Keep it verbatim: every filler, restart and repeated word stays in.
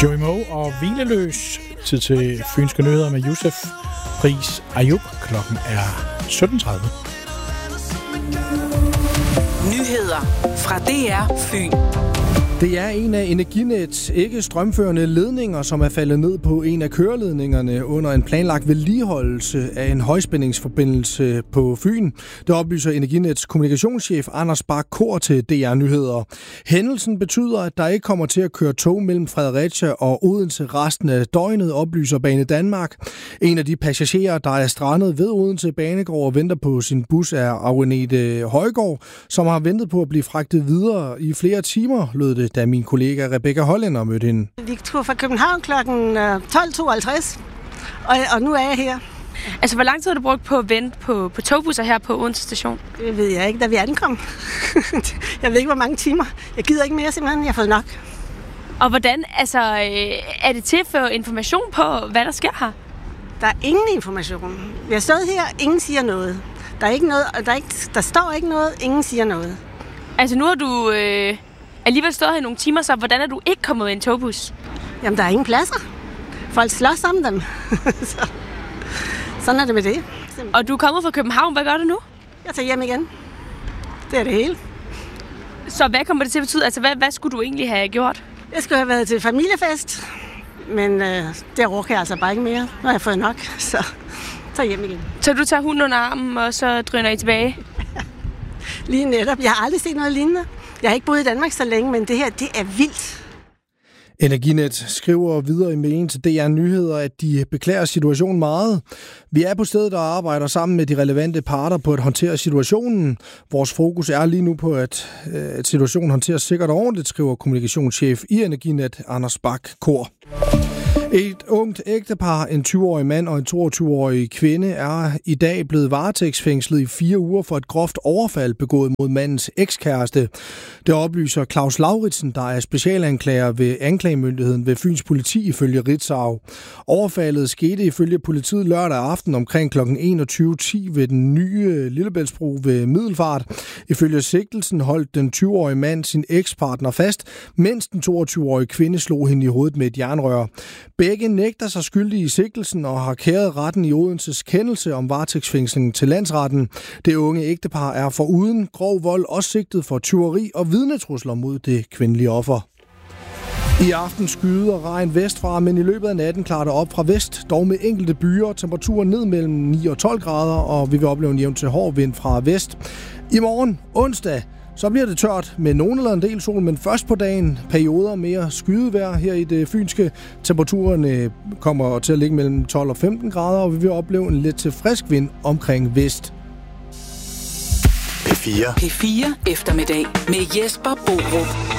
Joey Moe og Hvileløs. Tid til Fynske Nyheder med Youssef Pris Ayub. Klokken er sytten tredive. Nyheder fra D R Fyn. Det er en af Energinets ikke strømførende ledninger, som er faldet ned på en af køreledningerne under en planlagt vedligeholdelse af en højspændingsforbindelse på Fyn. Det oplyser Energinets kommunikationschef Anders Bak Kor til D R Nyheder. Hændelsen betyder, at der ikke kommer til at køre tog mellem Fredericia og Odense resten af døgnet, oplyser Bane Danmark. En af de passagerer, der er strandet ved Odense Banegård og venter på sin bus, er Agnete Højgaard, som har ventet på at blive fragtet videre i flere timer, lød det, da min kollega Rebecca Hollænder mødte hende. Vi tog fra København klokken tolv tooghalvtreds, og, og nu er jeg her. Altså, hvor lang tid har du brugt på at vente på, på togbusser her på Odense station? Det ved jeg ikke, da vi ankom. Jeg ved ikke, hvor mange timer. Jeg gider ikke mere, simpelthen. Jeg har fået nok. Og hvordan, altså, er det til for information på, hvad der sker her? Der er ingen information. Vi har stået her, ingen siger noget. Der er ikke noget, der, er ikke, der står ikke noget, ingen siger noget. Altså, nu har du øh, alligevel stået her i nogle timer, så hvordan er du ikke kommet i en togbus? Jamen, der er ingen pladser. Folk slås om dem. så, sådan er det med det. Simpelthen. Og du er kommet fra København. Hvad gør du nu? Jeg tager hjem igen. Det er det hele. Så hvad kommer det til at betyde? Altså, hvad, hvad skulle du egentlig have gjort? Jeg skulle have været til familiefest, men øh, det rukker jeg altså bare ikke mere. Nu har jeg fået nok, så tager hjem igen. Så du tager hunden under armen, og så drøner I tilbage? Lige netop. Jeg har aldrig set noget lignende. Jeg har ikke boet i Danmark så længe, men det her, det er vildt. Energinet skriver videre i mailen til D R Nyheder, at de beklager situationen meget. Vi er på stedet og arbejder sammen med de relevante parter på at håndtere situationen. Vores fokus er lige nu på, at, at situationen håndteres sikkert og ordentligt, skriver kommunikationschef i Energinet, Anders Bak Kor. Et ungt ægtepar, en tyve-årig mand og en toogtyve-årig kvinde, er i dag blevet varetægtsfængslet i fire uger for et groft overfald begået mod mandens ekskæreste. Det oplyser Claus Lauritsen, der er specialanklager ved anklagemyndigheden ved Fyns Politi ifølge Ritzau. Overfaldet skete ifølge politiet lørdag aften omkring klokken enogtyve ti ved den nye Lillebæltsbro ved Middelfart. Ifølge sigtelsen holdt den tyve-årige mand sin ekspartner fast, mens den toogtyve-årige kvinde slog hende i hovedet med et jernrør. Begge nægter sig skyldige i sigtelsen og har kæret retten i Odenses kendelse om varetægtsfængslingen til landsretten. Det unge ægtepar er foruden grov vold også sigtet for tyveri og vidnetrusler mod det kvindelige offer. I aften skyder regn vestfra, men i løbet af natten klarer det op fra vest, dog med enkelte byer. Temperaturen ned mellem ni og tolv grader, og vi vil opleve en jævn til hård vind fra vest. I morgen, onsdag, så bliver det tørt med nogen eller en del sol, men først på dagen perioder mere skydevejr her i det fynske. Temperaturen kommer til at ligge mellem tolv og femten grader, og vi vil opleve en lidt til frisk vind omkring vest. P fire. P fire eftermiddag med Jesper Borup.